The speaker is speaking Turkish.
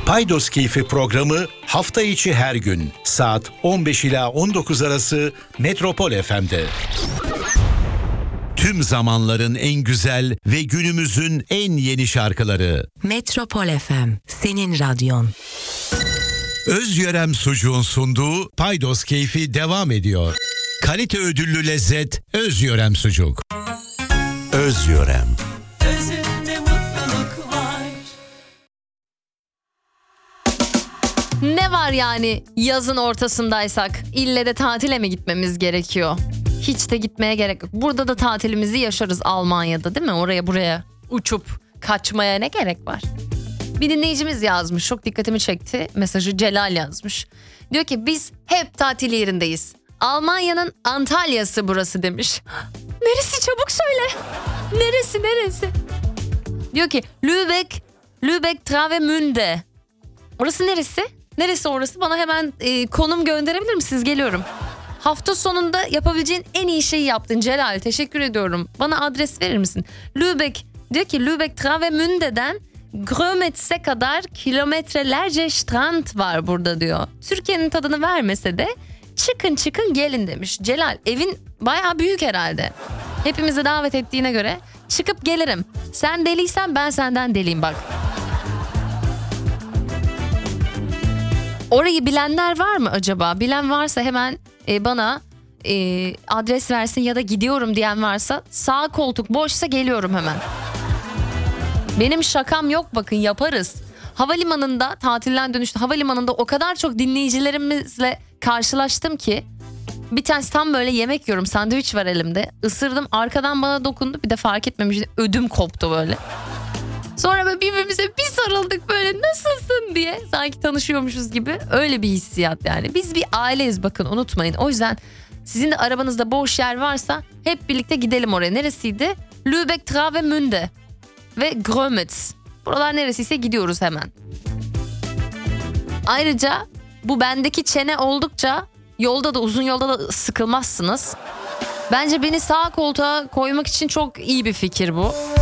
Paydos Keyfi programı hafta içi her gün saat 15 ila 19 arası Metropol FM'de. Tüm zamanların en güzel ve günümüzün en yeni şarkıları. Metropol FM, senin radyon. Özyörem Sucuğun sunduğu Paydos Keyfi devam ediyor. Kalite ödüllü lezzet Özyörem Sucuk. Özyörem. Özünde mutluluk var. Ne var yani yazın ortasındaysak? İlle de tatile mi gitmemiz gerekiyor? Hiç de gitmeye gerek yok. Burada da tatilimizi yaşarız Almanya'da, değil mi? Oraya buraya uçup kaçmaya ne gerek var? Bir dinleyicimiz yazmış, çok dikkatimi çekti. Mesajı Celal yazmış. Diyor ki biz hep tatil yerindeyiz. Almanya'nın Antalya'sı burası demiş. Neresi, çabuk söyle. Neresi? Diyor ki Lübeck Travemünde. Orası neresi? Neresi orası? Bana hemen konum gönderebilir misiniz? Geliyorum. Hafta sonunda yapabileceğin en iyi şeyi yaptın Celal. Teşekkür ediyorum. Bana adres verir misin? Diyor ki Lübeck Travemünde'den Grömetz'e kadar kilometrelerce strand var burada diyor. Türkiye'nin tadını vermese de çıkın gelin demiş. Celal, evin bayağı büyük herhalde. Hepimizi davet ettiğine göre çıkıp gelirim. Sen deliysen ben senden deliyim bak. Orayı bilenler var mı acaba? Bilen varsa hemen bana adres versin ya da gidiyorum diyen varsa, sağ koltuk boşsa geliyorum hemen. Benim şakam yok, bakın yaparız. Havalimanında, tatilden dönüşte havalimanında o kadar çok dinleyicilerimizle karşılaştım ki bir tanesi tam böyle yemek yiyorum, sandviç var elimde, ısırdım, arkadan bana dokundu, bir de fark etmemiştim, ödüm koptu böyle. Sonra böyle birbirimize bir sarıldık böyle, nasılsın diye, sanki tanışıyormuşuz gibi, öyle bir hissiyat yani. Biz bir aileyiz, bakın unutmayın. O yüzden sizin de arabanızda boş yer varsa hep birlikte gidelim oraya. Neresiydi? Lübeck Travemünde ve Grömitz. Buralar neresiyse gidiyoruz hemen. Ayrıca bu bendeki çene oldukça yolda da, uzun yolda da sıkılmazsınız. Bence beni sağ koltuğa koymak için çok iyi bir fikir bu.